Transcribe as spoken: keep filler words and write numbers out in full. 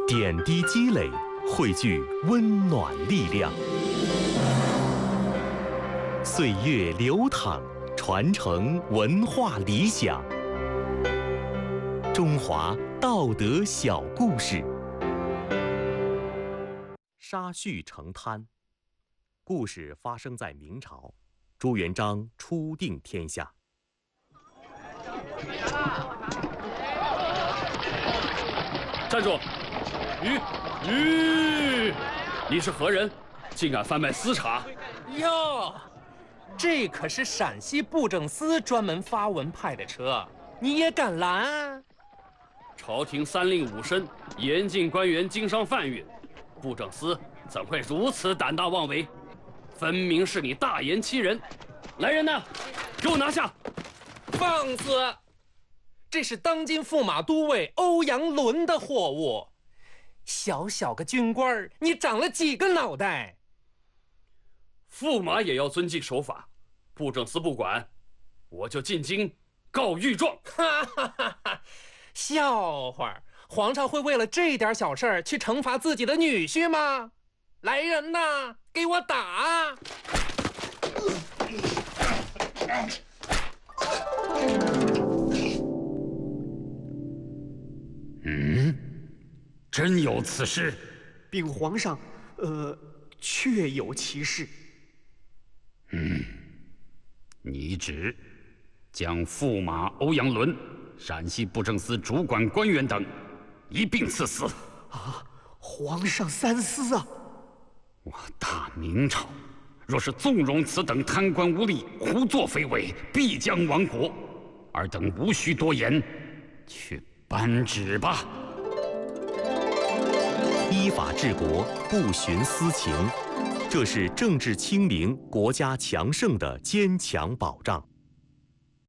点滴积累，汇聚温暖力量。岁月流淌，传承文化理想。中华道德小故事。沙叙成滩。故事发生在明朝，朱元璋初定天下。 站住！吁吁！你是何人？竟敢贩卖私茶？ 哟，这可是陕西布政司专门发文派的车，你也敢拦？ 朝廷三令五申，严禁官员经商贩运，布政司怎会如此胆大妄为？分明是你大言欺人！来人呐，给我拿下！ 放肆！这是当今驸马都尉欧阳伦的货物，小小个军官，你长了几个脑袋？ 驸马也要遵纪守法，布政司不管，我就进京告御状。 哈哈哈哈！笑话，皇上会为了这点小事去惩罚自己的女婿吗？来人呐，给我打！ 嗯，真有此事？ 禀皇上，呃，确有其事。 嗯，拟旨将驸马欧阳伦、陕西布政司主管官员等一并赐死。 啊，皇上三思啊！ 我大明朝若是纵容此等贪官污吏胡作非为，必将亡国。尔等无需多言，去颁旨吧。 依法治国，不徇私情，这是政治清明、国家强盛的坚强保障。